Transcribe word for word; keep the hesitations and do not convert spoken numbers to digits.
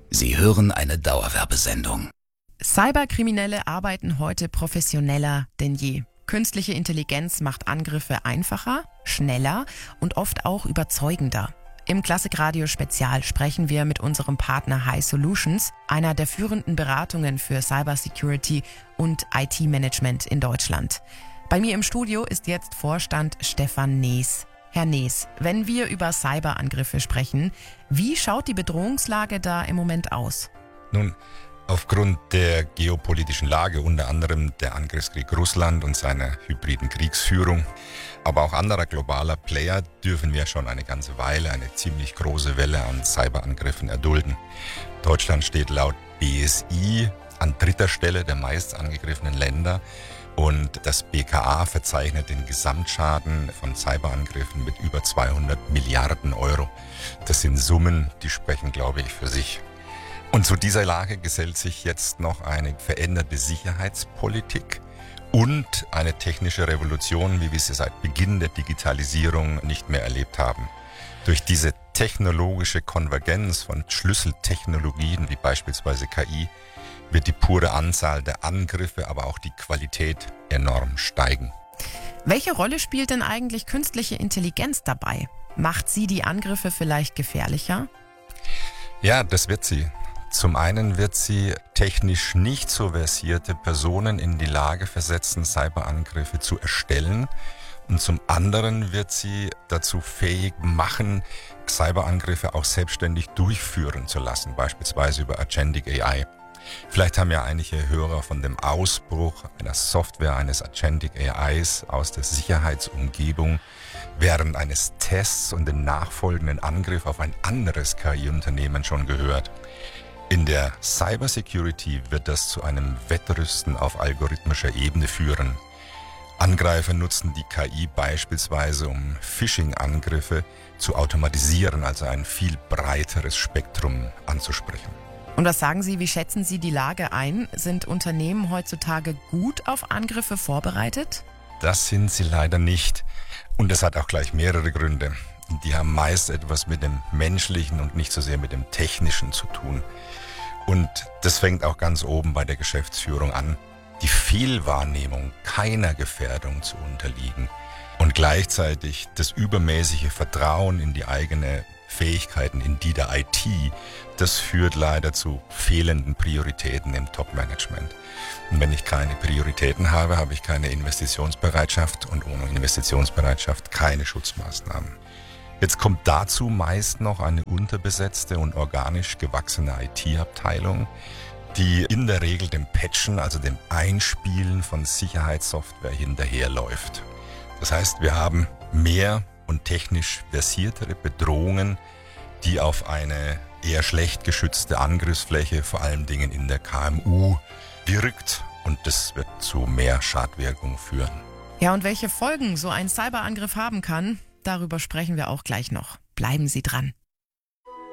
Sie hören eine Dauerwerbesendung. Cyberkriminelle arbeiten heute professioneller denn je. Künstliche Intelligenz macht Angriffe einfacher, schneller und oft auch überzeugender. Im Klassikradio Spezial sprechen wir mit unserem Partner High Solutions, einer der führenden Beratungen für Cybersecurity und I T-Management in Deutschland. Bei mir im Studio ist jetzt Vorstand Stefan Nees. Herr Nees, wenn wir über Cyberangriffe sprechen, wie schaut die Bedrohungslage da im Moment aus? Nun, aufgrund der geopolitischen Lage, unter anderem der Angriffskrieg Russland und seiner hybriden Kriegsführung, aber auch anderer globaler Player, dürfen wir schon eine ganze Weile eine ziemlich große Welle an Cyberangriffen erdulden. Deutschland steht laut B S I an dritter Stelle der meist angegriffenen Länder. Und das B K A verzeichnet den Gesamtschaden von Cyberangriffen mit über zweihundert Milliarden Euro. Das sind Summen, die sprechen, glaube ich, für sich. Und zu dieser Lage gesellt sich jetzt noch eine veränderte Sicherheitspolitik und eine technische Revolution, wie wir sie seit Beginn der Digitalisierung nicht mehr erlebt haben. Durch diese technologische Konvergenz von Schlüsseltechnologien wie beispielsweise K I wird die pure Anzahl der Angriffe, aber auch die Qualität enorm steigen. Welche Rolle spielt denn eigentlich künstliche Intelligenz dabei? Macht sie die Angriffe vielleicht gefährlicher? Ja, das wird sie. Zum einen wird sie technisch nicht so versierte Personen in die Lage versetzen, Cyberangriffe zu erstellen. Und zum anderen wird sie dazu fähig machen, Cyberangriffe auch selbstständig durchführen zu lassen, beispielsweise über Agentic A I. Vielleicht haben ja einige Hörer von dem Ausbruch einer Software eines Agentic A Is aus der Sicherheitsumgebung während eines Tests und den nachfolgenden Angriff auf ein anderes K I-Unternehmen schon gehört. In der Cybersecurity wird das zu einem Wettrüsten auf algorithmischer Ebene führen. Angreifer nutzen die K I beispielsweise, um Phishing-Angriffe zu automatisieren, also ein viel breiteres Spektrum anzusprechen. Und was sagen Sie, wie schätzen Sie die Lage ein? Sind Unternehmen heutzutage gut auf Angriffe vorbereitet? Das sind sie leider nicht. Und das hat auch gleich mehrere Gründe. Die haben meist etwas mit dem Menschlichen und nicht so sehr mit dem Technischen zu tun. Und das fängt auch ganz oben bei der Geschäftsführung an, die Fehlwahrnehmung keiner Gefährdung zu unterliegen und gleichzeitig das übermäßige Vertrauen in die eigene Fähigkeiten, in die der I T, das führt leider zu fehlenden Prioritäten im Top-Management. Und wenn ich keine Prioritäten habe, habe ich keine Investitionsbereitschaft und ohne Investitionsbereitschaft keine Schutzmaßnahmen. Jetzt kommt dazu meist noch eine unterbesetzte und organisch gewachsene I T-Abteilung, die in der Regel dem Patchen, also dem Einspielen von Sicherheitssoftware hinterherläuft. Das heißt, wir haben mehr und technisch versiertere Bedrohungen, die auf eine eher schlecht geschützte Angriffsfläche, vor allen Dingen in der K M U, wirkt und das wird zu mehr Schadwirkung führen. Ja, und welche Folgen so ein Cyberangriff haben kann, darüber sprechen wir auch gleich noch. Bleiben Sie dran.